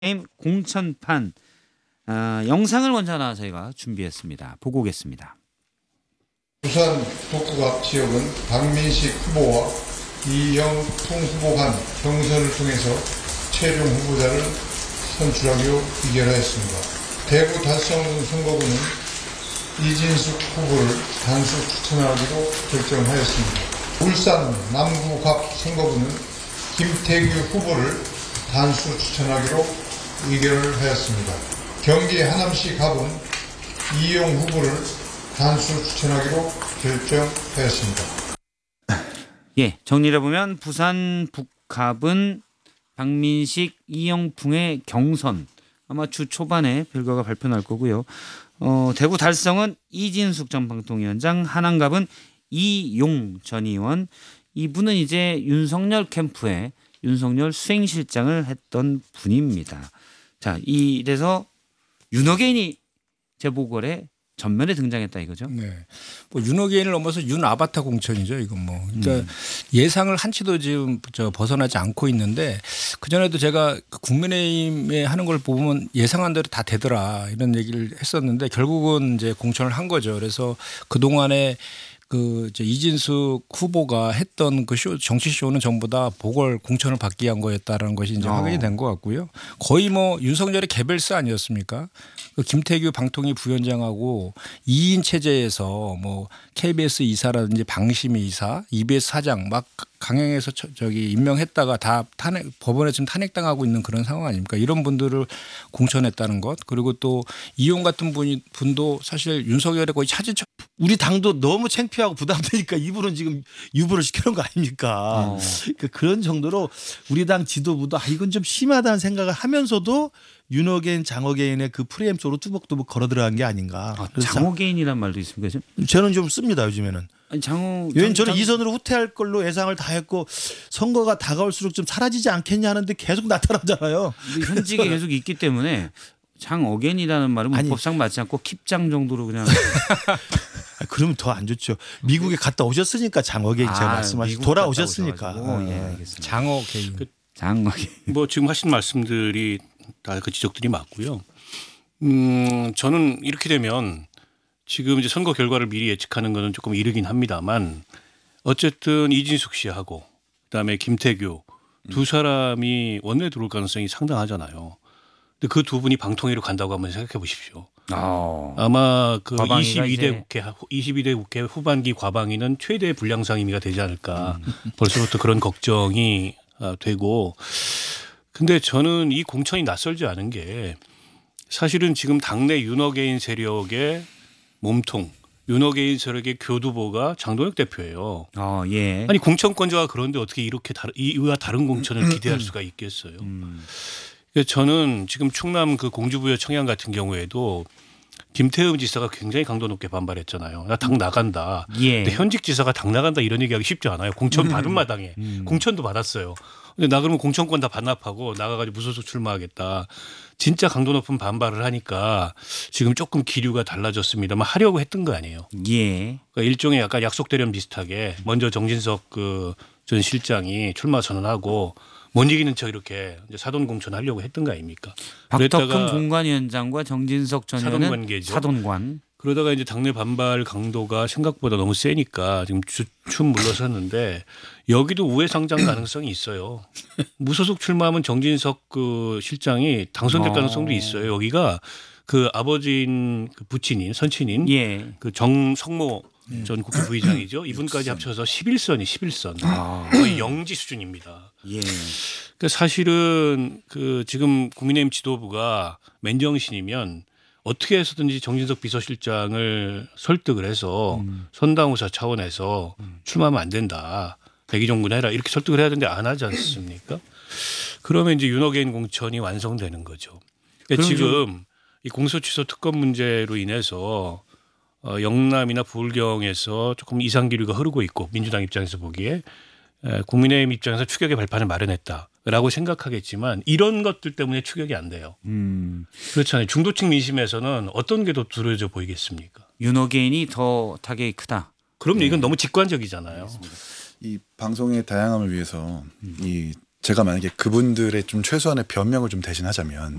게임 공천판 영상을 먼저 하나 저희가 준비했습니다. 보고 오겠습니다. 부산 북구갑 지역은 박민식 후보와 이영풍 후보 간 경선을 통해서 최종 후보자를 선출하기로 의결하였습니다. 대구 달성군 선거구는 이진숙 후보를 단수 추천하기로 결정하였습니다. 울산 남구갑 선거구는 김태규 후보를 단수 추천하기로 의결을 하였습니다. 경기 하남시 갑은 이용 후보를 단수 추천하기로 결정하였습니다. 예, 정리를 해보면 부산 북갑은 박민식, 이영풍의 경선 아마 주 초반에 결과가 발표날 거고요. 대구 달성은 이진숙 전 방통위원장, 하남갑은 이용 전 의원. 이분은 이제 윤석열 캠프에 윤석열 수행실장을 했던 분입니다. 자, 이래서 윤어게인이 재보궐에 전면에 등장했다 이거죠. 네, 뭐 윤어게인을 넘어서 윤아바타 공천이죠. 이건 뭐 그러니까 예상을 한치도 지금 벗어나지 않고 있는데 그 전에도 제가 국민의힘에 하는 걸 보면 예상한 대로 다 되더라 이런 얘기를 했었는데 결국은 이제 공천을 한 거죠. 그래서 그 동안에 그 이진숙 후보가 했던 그 정치 쇼는 전부 다 보궐 공천을 받기 위한 거였다라는 것이 이제 확인이 된 것 같고요. 거의 뭐 윤석열의 개별사 아니었습니까? 그 김태규 방통위 부위원장하고 2인 체제에서 뭐 KBS 이사라든지 방심위 이사, EBS 사장 막 강행해서 저기 임명했다가 다 법원에 지금 탄핵당하고 있는 그런 상황 아닙니까? 이런 분들을 공천했다는 것. 그리고 또 이용 같은 분도 사실 윤석열의 거의 차지. 우리 당도 너무 창피하고 부담되니까 이분은 지금 유보를 시켜놓은 거 아닙니까? 그러니까 그런 정도로 우리 당 지도부도 이건 좀 심하다는 생각을 하면서도 윤어게인, 장어게인의 그 프레임 속으로 뚜벅뚜벅 걸어 들어간 게 아닌가. 장어게인이란 말도 있습니까? 저는 좀 씁니다 요즘에는. 아니, 왜냐면 저는 이선으로 후퇴할 걸로 예상을 다 했고 선거가 다가올수록 좀 사라지지 않겠냐 하는데 계속 나타나잖아요. 현직에 계속 있기 때문에 장어게인이라는 말은 문법상 맞지 않고 킵장 정도로 그냥. 그러면 더 안 좋죠. 미국에 갔다 오셨으니까 장어게인 제가 말씀하신 돌아오셨으니까. 예, 알겠습니다. 장어게인. 장어게인. 뭐 지금 하신 말씀들이 다 그 지적들이 맞고요. 저는 이렇게 되면 지금 이제 선거 결과를 미리 예측하는 것은 조금 이르긴 합니다만 어쨌든 이진숙 씨하고 그다음에 김태규 두 사람이 원내에 들어올 가능성이 상당하잖아요. 근데 그 두 분이 방통위로 간다고 한번 생각해 보십시오. 아마 그 22대 국회 후반기 과방위는 최대의 불량상 임의가 되지 않을까. 벌써부터 그런 걱정이 되고. 근데 저는 이 공천이 낯설지 않은 게 사실은 지금 당내 윤어게인 세력의 몸통, 윤어게인 세력의 교두보가 장동혁 대표예요. 예. 아니 공천권자가 그런데 어떻게 이렇게 이와 다른 공천을 기대할 수가 있겠어요. 그래서 저는 지금 충남 그 공주부여 청양 같은 경우에도 김태흠 지사가 굉장히 강도 높게 반발했잖아요. 나 당 나간다. 예. 근데 현직 지사가 당 나간다 이런 얘기하기 쉽지 않아요. 공천 받은 마당에. 공천도 받았어요. 근데 나 그러면 공천권 다 반납하고 나가가지고 무소속 출마하겠다. 진짜 강도 높은 반발을 하니까 지금 조금 기류가 달라졌습니다만 하려고 했던 거 아니에요. 예. 그러니까 일종의 약간 약속 대련 비슷하게 먼저 정진석 그 전 실장이 출마 선언하고 못 이기는 척 이렇게 이제 사돈 공천하려고 했던 거 아닙니까? 박덕흠 공관위원장과 정진석 전 의원은 사돈관계죠. 사돈관. 그러다가 이제 당내 반발 강도가 생각보다 너무 세니까 지금 주춤 물러섰는데 여기도 우회 상장 가능성이 있어요. 무소속 출마하면 정진석 그 실장이 당선될 가능성도 있어요. 여기가 그 아버지인 그 부친인 선친인 예. 그 정성모 전 국회 부의장이죠. 이분까지 합쳐서 11선 거의 영지 수준입니다. 예. 그 사실은 그 지금 국민의힘 지도부가 맨정신이면 어떻게 해서든지 정진석 비서실장을 설득을 해서 선당후사 차원에서 출마하면 안 된다. 백의종군 해라. 이렇게 설득을 해야 되는데 안 하지 않습니까? 그러면 이제 윤어게인 공천이 완성되는 거죠. 그러니까 지금 이 공소취소 특검 문제로 인해서 영남이나 부울경에서 조금 이상 기류가 흐르고 있고 민주당 입장에서 보기에 국민의힘 입장에서 추격의 발판을 마련했다라고 생각하겠지만 이런 것들 때문에 추격이 안 돼요. 그렇잖아요. 중도층 민심에서는 어떤 게 더 두려져 보이겠습니까? 윤어게인이 더 타격이 크다. 그럼요. 이건 너무 직관적이잖아요. 이 방송의 다양함을 위해서 이 제가 만약에 그분들의 좀 최소한의 변명을 좀 대신하자면